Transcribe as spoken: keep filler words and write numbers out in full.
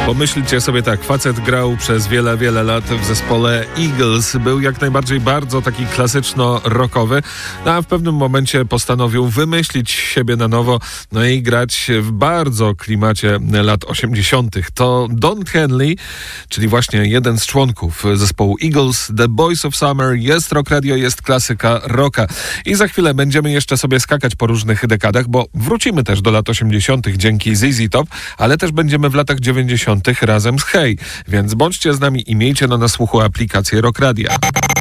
Pomyślcie sobie tak, facet grał przez wiele, wiele lat w zespole Eagles. Był jak najbardziej bardzo taki klasyczno-rockowy, no a w pewnym momencie postanowił wymyślić siebie na nowo, no i grać w bardzo klimacie lat osiemdziesiątych. To Don Henley, czyli właśnie jeden z członków zespołu Eagles, The Boys of Summer, jest Rock Radio, jest klasyka rocka. I za chwilę będziemy jeszcze sobie skakać po różnych dekadach, bo wrócimy też do lat osiemdziesiątych dzięki Z Z Top, ale też będziemy w latach dziewięćdziesiątych razem z Hey. Więc bądźcie z nami i miejcie na nasłuchu aplikację Rock Radia.